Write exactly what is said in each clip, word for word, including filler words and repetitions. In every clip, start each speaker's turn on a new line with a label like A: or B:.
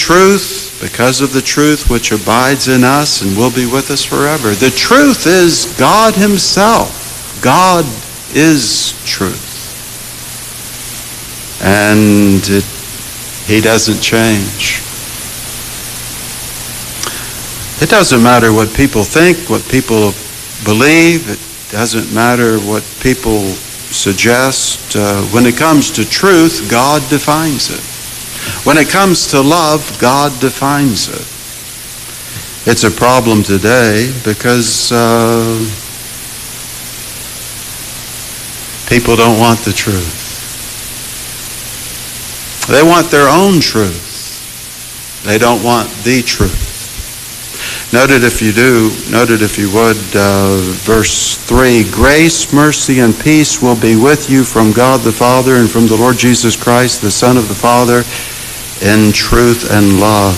A: truth because of the truth which abides in us and will be with us forever. The truth is God himself. God is truth. And it, he doesn't change. It doesn't matter what people think, what people believe. It doesn't matter what people suggest. Uh, when it comes to truth, God defines it. When it comes to love, God defines it. It's a problem today because uh, people don't want the truth. They want their own truth. They don't want the truth. Note it if you do, note it if you would, uh, verse three, grace, mercy, and peace will be with you from God the Father and from the Lord Jesus Christ, the Son of the Father, in truth and love.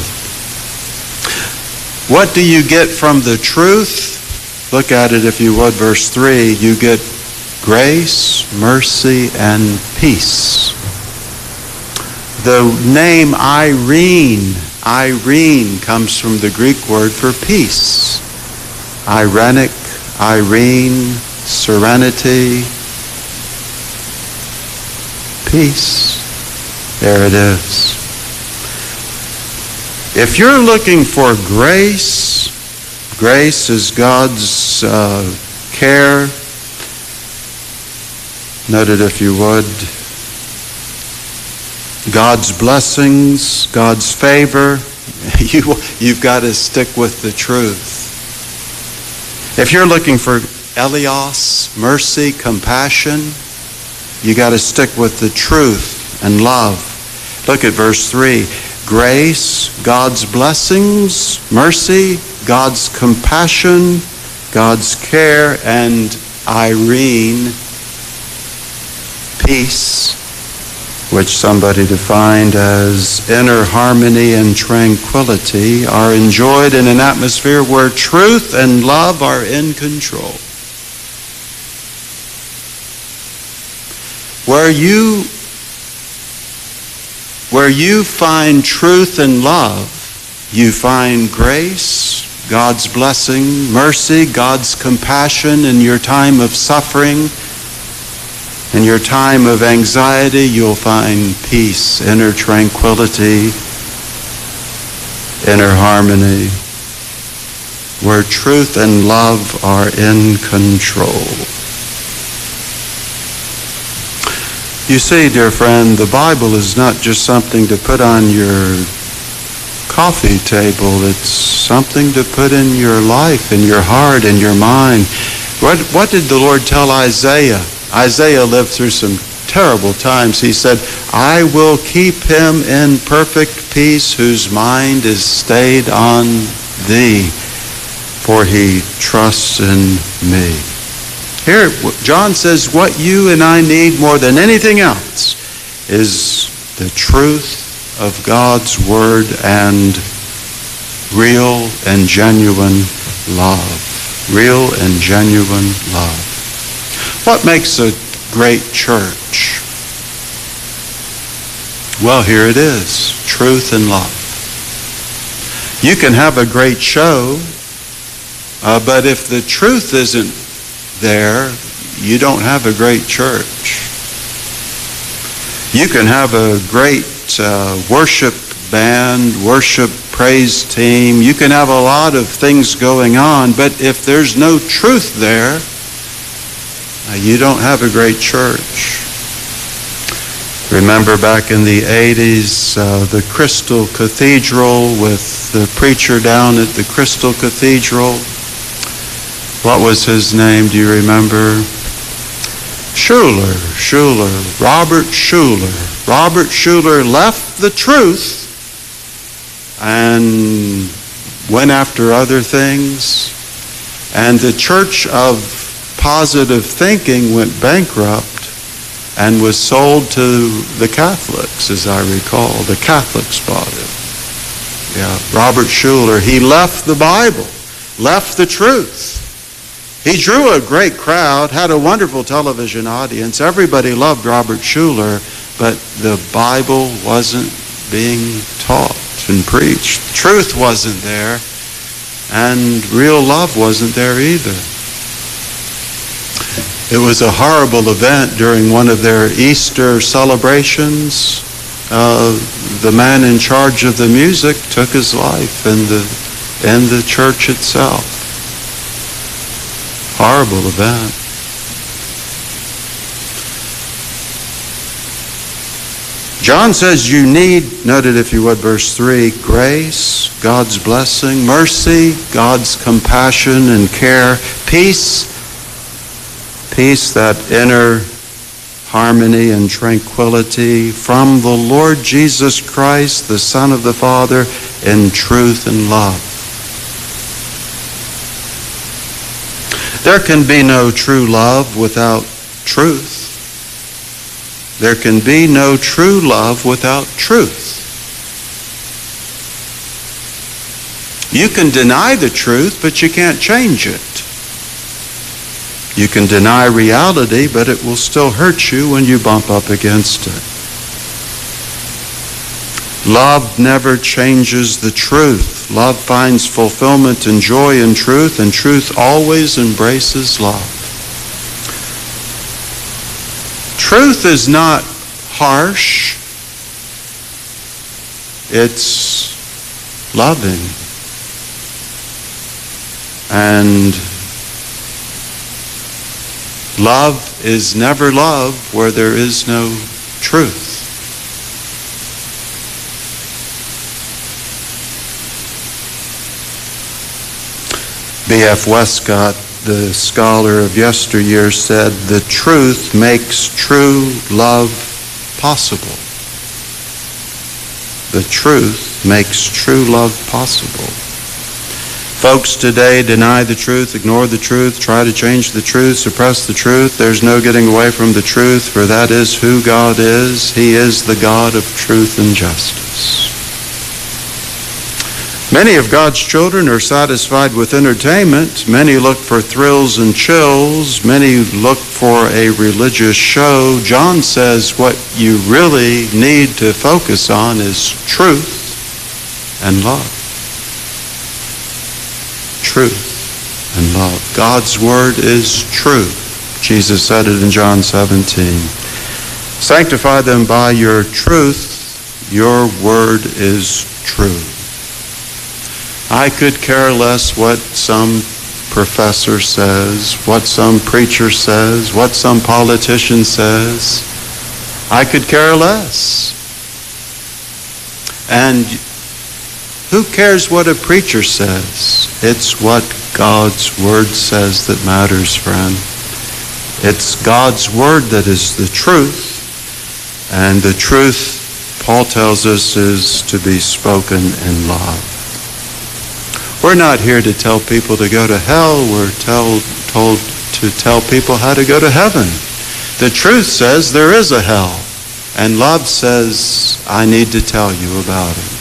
A: What do you get from the truth? Look at it if you would, verse three, you get grace, mercy, and peace. The name Irene, Irene comes from the Greek word for peace. Irenic, Irene, serenity, peace. There it is. If you're looking for grace, grace is God's uh, care. Note it if you would. God's blessings, God's favor, you, you've got to stick with the truth. If you're looking for eleos, mercy, compassion, you got to stick with the truth and love. Look at verse three. Grace, God's blessings, mercy, God's compassion, God's care, and Irene, peace, which somebody defined as inner harmony and tranquility, are enjoyed in an atmosphere where truth and love are in control. Where you, where you find truth and love, you find grace, God's blessing, mercy, God's compassion in your time of suffering. In your time of anxiety, you'll find peace, inner tranquility, inner harmony, where truth and love are in control. You see, dear friend, the Bible is not just something to put on your coffee table. It's something to put in your life, in your heart, in your mind. What, what did the Lord tell Isaiah? Isaiah lived through some terrible times. He said, I will keep him in perfect peace whose mind is stayed on thee, for he trusts in me. Here, John says, what you and I need more than anything else is the truth of God's word and real and genuine love. Real and genuine love. What makes a great church? Well, here it is, truth and love. You can have a great show, uh, but if the truth isn't there, you don't have a great church. You can have a great uh, worship band, worship praise team. You can have a lot of things going on, but if there's no truth there, you don't have a great church. Remember back in the eighties, uh, the Crystal Cathedral with the preacher down at the Crystal Cathedral. What was his name? Do you remember? Schuller, Schuller, Robert Schuller. Robert Schuller left the truth and went after other things. And the Church of Positive Thinking went bankrupt and was sold to the Catholics, as I recall. The Catholics bought it. Yeah, Robert Schuller, he left the Bible, left the truth. He drew a great crowd, had a wonderful television audience. Everybody loved Robert Schuller, but the Bible wasn't being taught. and preached. Truth wasn't there, and real love wasn't there either. It was a horrible event during one of their Easter celebrations. Uh, the man in charge of the music took his life in the, in the church itself. Horrible event. John says you need, note it if you would, verse three, grace, God's blessing, mercy, God's compassion and care, peace, peace, that inner harmony and tranquility from the Lord Jesus Christ, the Son of the Father, in truth and love. There can be no true love without truth. There can be no true love without truth. You can deny the truth, but you can't change it. You can deny reality, but it will still hurt you when you bump up against it. Love never changes the truth. Love finds fulfillment and joy in truth, and truth always embraces love. Truth is not harsh. It's loving. And love is never love where there is no truth. B F Westcott, the scholar of yesteryear, said, "The truth makes true love possible." The truth makes true love possible. Folks today deny the truth, ignore the truth, try to change the truth, suppress the truth. There's no getting away from the truth, for that is who God is. He is the God of truth and justice. Many of God's children are satisfied with entertainment. Many look for thrills and chills. Many look for a religious show. John says what you really need to focus on is truth and love. Truth and love. God's word is true. Jesus said it in John seventeen. Sanctify them by your truth. Your word is true. I could care less what some professor says, what some preacher says, what some politician says. I could care less. And who cares what a preacher says? It's what God's word says that matters, friend. It's God's word that is the truth, and the truth, Paul tells us, is to be spoken in love. We're not here to tell people to go to hell. We're tell, told to tell people how to go to heaven. The truth says there is a hell, and love says, I need to tell you about it.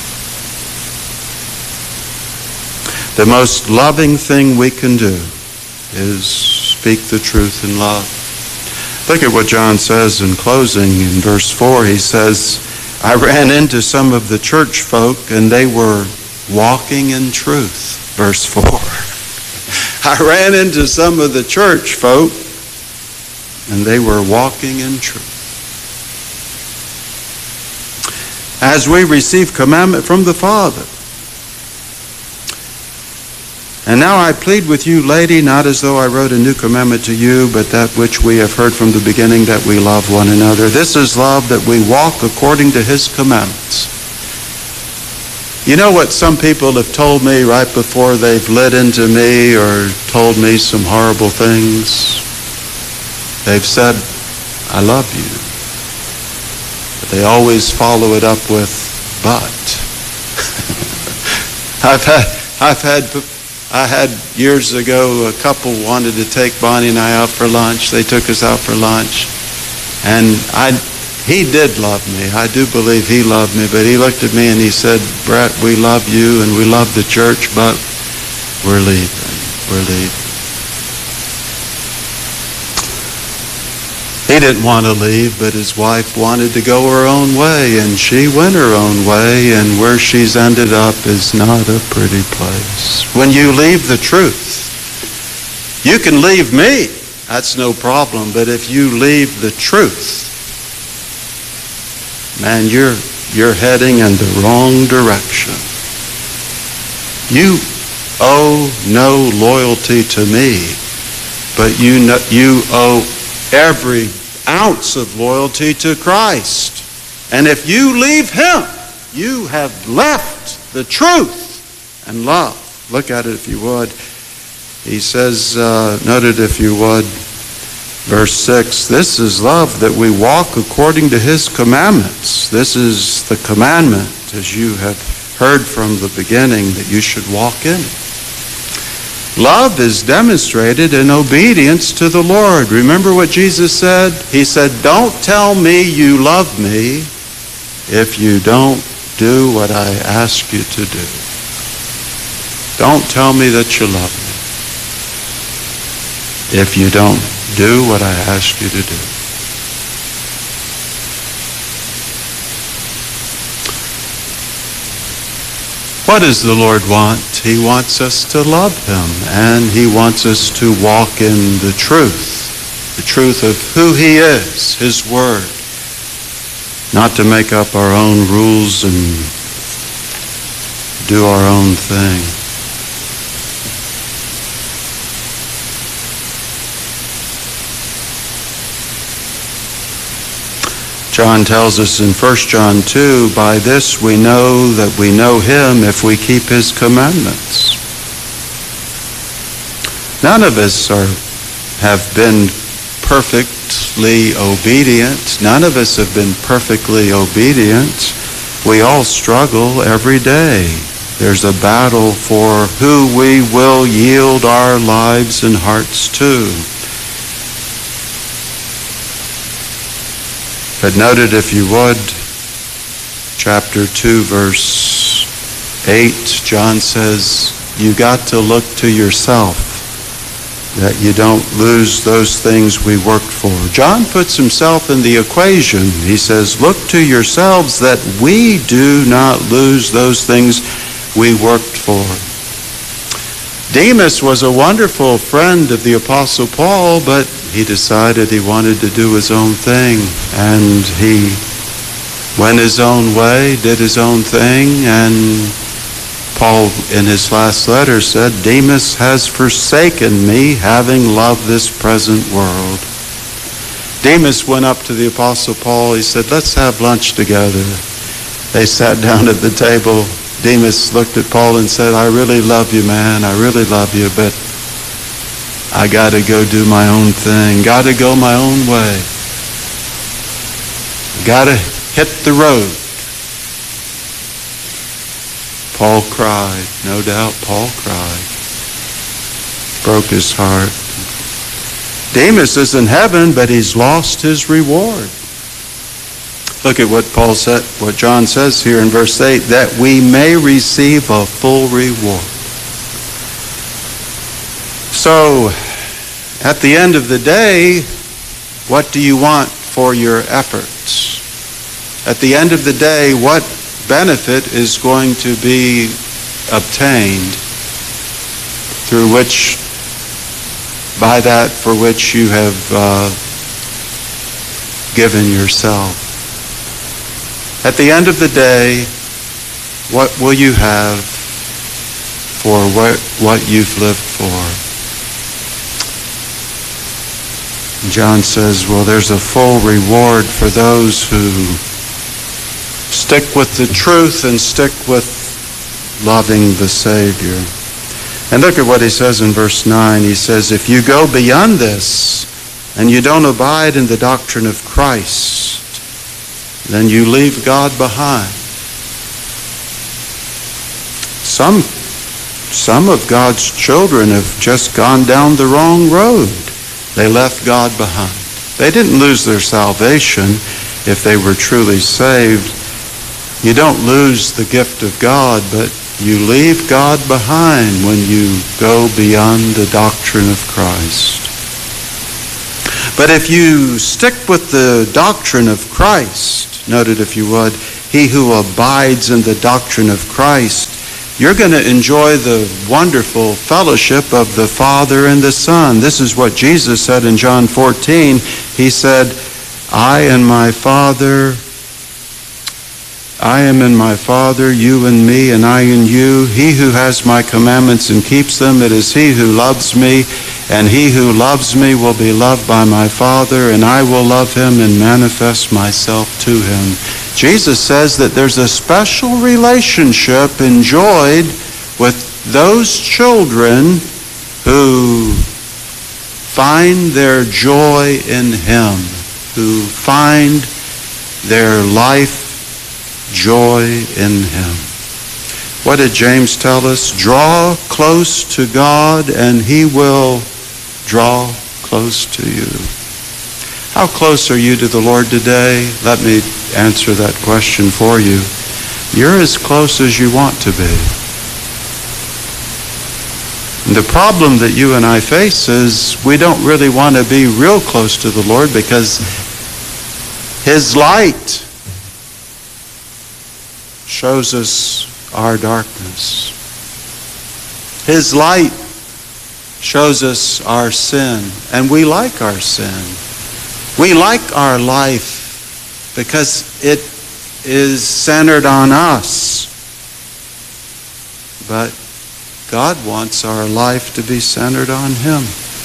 A: The most loving thing we can do is speak the truth in love. Look at what John says in closing in verse four. He says, I ran into some of the church folk, and they were walking in truth. Verse four. I ran into some of the church folk, and they were walking in truth. As we receive commandment from the Father. And now I plead with you, lady, not as though I wrote a new commandment to you, but that which we have heard from the beginning, that we love one another. This is love, that we walk according to his commandments. You know what some people have told me right before they've lit into me or told me some horrible things? They've said, I love you. But they always follow it up with, but. I've had, I've had, I had years ago, a couple wanted to take Bonnie and I out for lunch. They took us out for lunch. And I, he did love me. I do believe he loved me. But he looked at me and he said, Brett, we love you and we love the church, but we're leaving. We're leaving. He didn't want to leave, but his wife wanted to go her own way, and she went her own way, and where she's ended up is not a pretty place. When you leave the truth, you can leave me, that's no problem, but if you leave the truth, man, you're you're heading in the wrong direction. You owe no loyalty to me, but you know, you owe every ounce of loyalty to Christ. And if you leave him, you have left the truth and love. Look at it if you would. He says, uh, note it if you would, verse six, this is love, that we walk according to his commandments. This is the commandment, as you have heard from the beginning, that you should walk in. Love is demonstrated in obedience to the Lord. Remember what Jesus said? He said, don't tell me you love me if you don't do what I ask you to do. Don't tell me that you love me if you don't do what I ask you to do. What does the Lord want? He wants us to love him, and he wants us to walk in the truth, the truth of who he is, his word, not to make up our own rules and do our own thing. John tells us in First John two, by this we know that we know him if we keep his commandments. None of us are, have been perfectly obedient. None of us have been perfectly obedient. We all struggle every day. There's a battle for who we will yield our lives and hearts to. But note it if you would, chapter two, verse eight, John says, you got to look to yourself that you don't lose those things we worked for. John puts himself in the equation. He says, look to yourselves that we do not lose those things we worked for. Demas was a wonderful friend of the Apostle Paul, but he decided he wanted to do his own thing, and he went his own way, did his own thing, and Paul in his last letter said, Demas has forsaken me, having loved this present world. Demas went up to the Apostle Paul. He said, let's have lunch together. They sat down at the table. Demas looked at Paul and said, I really love you, man. I really love you, but I got to go do my own thing. Got to go my own way. Got to hit the road. Paul cried. No doubt Paul cried. Broke his heart. Demas is in heaven, but he's lost his reward. Look at what Paul said, what John says here in verse eight, that we may receive a full reward. So, at the end of the day, what do you want for your efforts? At the end of the day, what benefit is going to be obtained through which, by that for which you have uh, given yourself? At the end of the day, what will you have for what, what you've lived for? John says, well, there's a full reward for those who stick with the truth and stick with loving the Savior. And look at what he says in verse nine. He says, if you go beyond this and you don't abide in the doctrine of Christ, then you leave God behind. Some, some of God's children have just gone down the wrong road. They left God behind. They didn't lose their salvation if they were truly saved. You don't lose the gift of God, but you leave God behind when you go beyond the doctrine of Christ. But if you stick with the doctrine of Christ, note it if you would, he who abides in the doctrine of Christ, you're going to enjoy the wonderful fellowship of the Father and the Son. This is what Jesus said in John fourteen. He said, I and my Father, I am in my Father, you in me, and I in you. He who has my commandments and keeps them, it is he who loves me. And he who loves me will be loved by my Father, and I will love him and manifest myself to him. Jesus says that there's a special relationship enjoyed with those children who find their joy in him, who find their life joy in him. What did James tell us? Draw close to God and he will draw close to you. How close are you to the Lord today? Let me answer that question for you. You're as close as you want to be. And the problem that you and I face is we don't really want to be real close to the Lord because his light shows us our darkness. His light shows us our sin, and we like our sin. We like our life because it is centered on us. But God wants our life to be centered on him.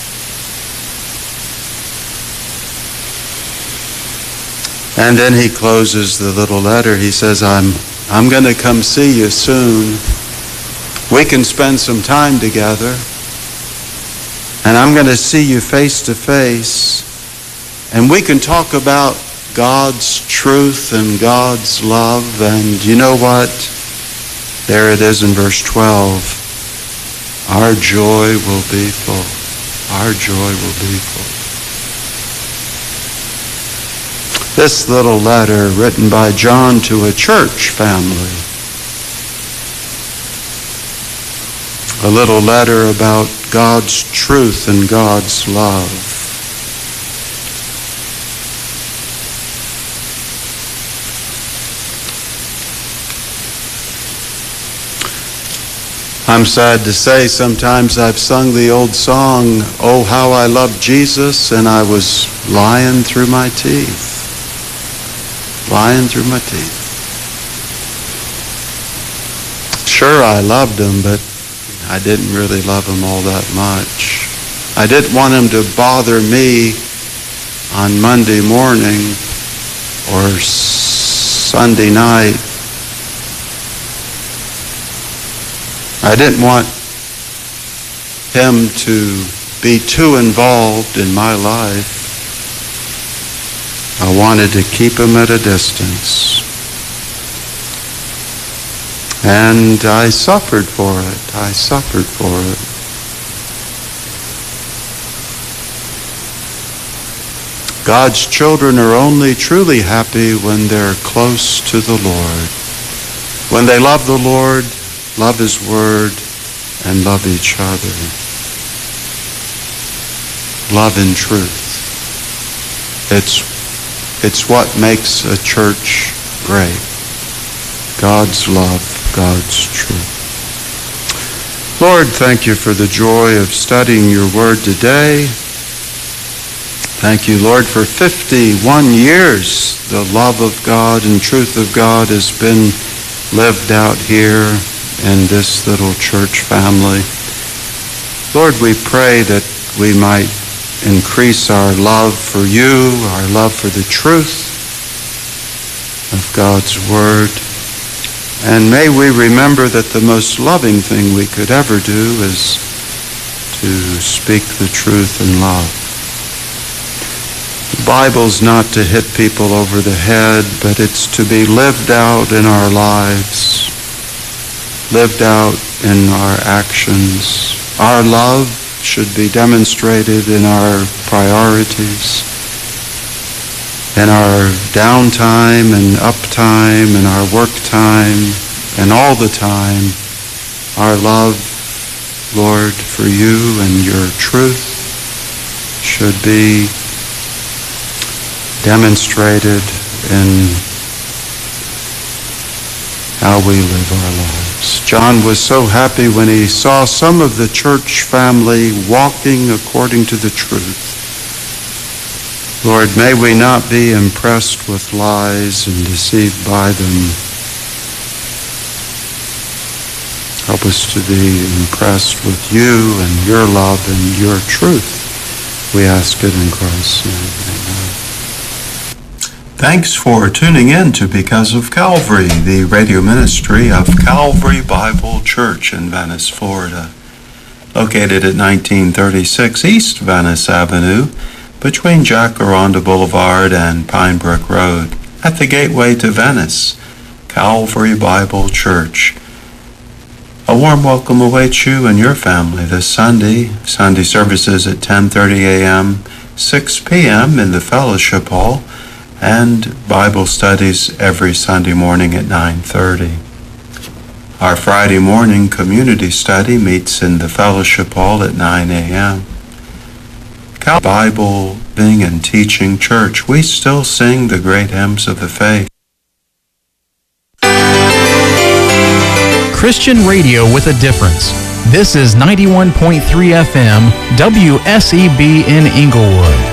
A: And then he closes the little letter. He says, I'm I'm going to come see you soon. We can spend some time together. And I'm going to see you face to face. And we can talk about God's truth and God's love. And you know what? There it is in verse twelve. Our joy will be full. Our joy will be full. This little letter written by John to a church family. A little letter about God's truth and God's love. I'm sad to say sometimes I've sung the old song, Oh, how I love Jesus, and I was lying through my teeth. Lying through my teeth. Sure, I loved him, but I didn't really love him all that much. I didn't want him to bother me on Monday morning or Sunday night. I didn't want him to be too involved in my life. I wanted to keep him at a distance. And I suffered for it. I suffered for it. God's children are only truly happy when they're close to the Lord. When they love the Lord, love his word, and love each other. Love in truth. It's, it's what makes a church great. God's love, God's truth. Lord, thank you for the joy of studying your word today. Thank you, Lord, for fifty-one years the love of God and truth of God has been lived out here in this little church family. Lord, we pray that we might increase our love for you, our love for the truth of God's word. And may we remember that the most loving thing we could ever do is to speak the truth in love. The Bible's not to hit people over the head, but it's to be lived out in our lives, lived out in our actions. Our love should be demonstrated in our priorities, in our downtime and uptime, in our work time, and all the time. Our love, Lord, for you and your truth should be demonstrated in how we live our lives. John was so happy when he saw some of the church family walking according to the truth. Lord, may we not be impressed with lies and deceived by them. Help us to be impressed with you and your love and your truth. We ask it in Christ's name. Amen. Thanks for tuning in to Because of Calvary, the radio ministry of Calvary Bible Church in Venice, Florida. Located at nineteen thirty-six East Venice Avenue, between Jacaranda Boulevard and Pinebrook Road, at the gateway to Venice, Calvary Bible Church. A warm welcome awaits you and your family this Sunday. Sunday services at ten thirty a.m., six p.m. in the Fellowship Hall, and Bible studies every Sunday morning at nine thirty. Our Friday morning community study meets in the Fellowship Hall at nine a.m. Bible Living and Teaching Church, we still sing the great hymns of the faith.
B: Christian radio with a difference. This is ninety-one point three F M, W S E B in Inglewood.